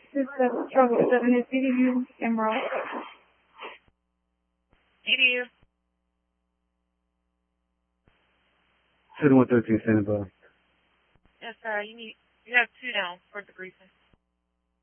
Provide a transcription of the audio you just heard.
This is Charlie 7 is DDU Emerald. DDU. 7113 Sanibel. Yes, sir. You have 2 down for debriefing.